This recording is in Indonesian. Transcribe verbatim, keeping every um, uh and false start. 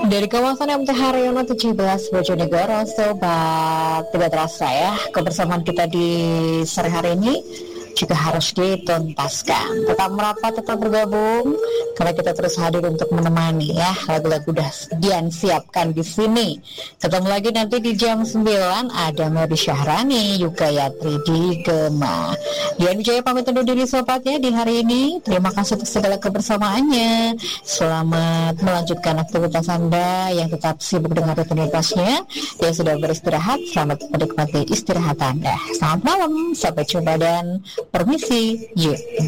Dari kawasan M T Haryono tujuh belas Bojonegoro, sobat, tidak terasa ya kebersamaan kita di sore hari ini juga harus dituntaskan. Tetap merapat, tetap bergabung, karena kita terus hadir untuk menemani ya. Lagu-lagu udah Dian siapkan di sini. Ketemu lagi nanti di jam sembilan ada Mary Syahrani, Yuka Yatri di Gema. Dian Wijaya pamit undur diri sobat ya di hari ini. Terima kasih untuk segala kebersamaannya. Selamat melanjutkan aktivitas Anda yang tetap sibuk dengan rutinitasnya. Yang sudah beristirahat, selamat menikmati istirahat Anda. Selamat malam, sampai jumpa dan permisi, yuk.